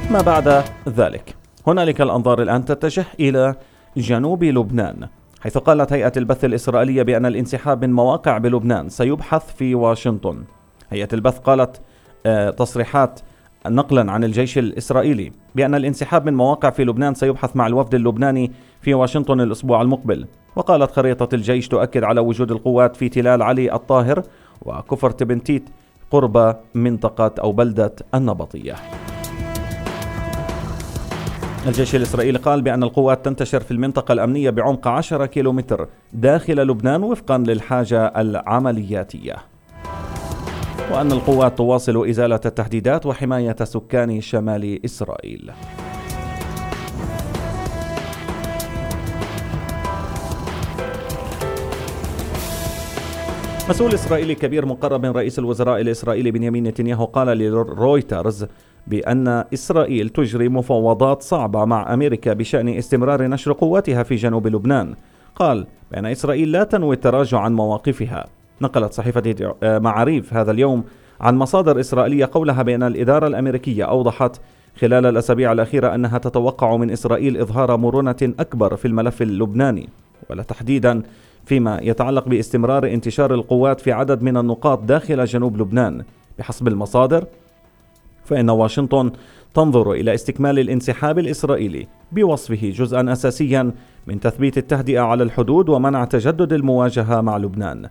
ما بعد ذلك هنالك الأنظار الآن تتجه إلى جنوب لبنان، حيث قالت هيئة البث الإسرائيلية بأن الانسحاب من مواقع بلبنان سيبحث في واشنطن. هيئة البث قالت تصريحات نقلا عن الجيش الإسرائيلي بأن الانسحاب من مواقع في لبنان سيبحث مع الوفد اللبناني في واشنطن الأسبوع المقبل. وقالت خريطة الجيش تؤكد على وجود القوات في تلال علي الطاهر وكفر تبنتيت قرب منطقة أو بلدة النبطية. الجيش الإسرائيلي قال بأن القوات تنتشر في المنطقة الأمنية بعمق 10 كيلومتر داخل لبنان وفقا للحاجة العملياتية، وأن القوات تواصل إزالة التهديدات وحماية سكان شمال إسرائيل. مسؤول إسرائيلي كبير مقرب من رئيس الوزراء الإسرائيلي بنيامين نتنياهو قال لرويترز بأن إسرائيل تجري مفاوضات صعبة مع أمريكا بشأن استمرار نشر قواتها في جنوب لبنان. قال بأن إسرائيل لا تنوي التراجع عن مواقفها. نقلت صحيفة معاريف هذا اليوم عن مصادر إسرائيلية قولها بأن الإدارة الأمريكية أوضحت خلال الأسابيع الأخيرة أنها تتوقع من إسرائيل إظهار مرونة أكبر في الملف اللبناني، ولا تحديدا فيما يتعلق باستمرار انتشار القوات في عدد من النقاط داخل جنوب لبنان. بحسب المصادر فإن واشنطن تنظر إلى استكمال الانسحاب الإسرائيلي بوصفه جزءا أساسيا من تثبيت التهدئة على الحدود ومنع تجدد المواجهة مع لبنان.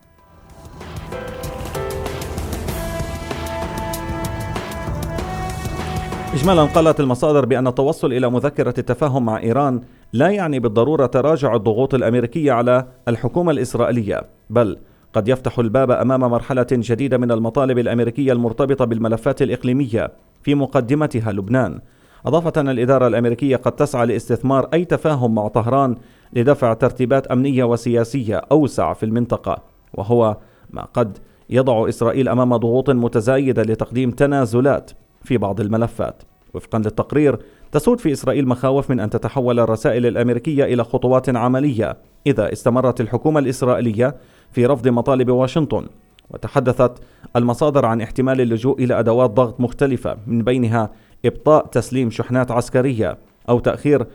إجمالا قالت المصادر بأن التوصل إلى مذكرة التفاهم مع إيران لا يعني بالضرورة تراجع الضغوط الأمريكية على الحكومة الإسرائيلية، بل قد يفتح الباب أمام مرحلة جديدة من المطالب الأمريكية المرتبطة بالملفات الإقليمية في مقدمتها لبنان. أضافت أن الإدارة الأمريكية قد تسعى لاستثمار أي تفاهم مع طهران لدفع ترتيبات أمنية وسياسية أوسع في المنطقة، وهو ما قد يضع إسرائيل أمام ضغوط متزايدة لتقديم تنازلات في بعض الملفات. وفقا للتقرير تسود في إسرائيل مخاوف من أن تتحول الرسائل الأمريكية إلى خطوات عملية إذا استمرت الحكومة الإسرائيلية في رفض مطالب واشنطن. وتحدثت المصادر عن احتمال اللجوء إلى أدوات ضغط مختلفة، من بينها إبطاء تسليم شحنات عسكرية أو تأخير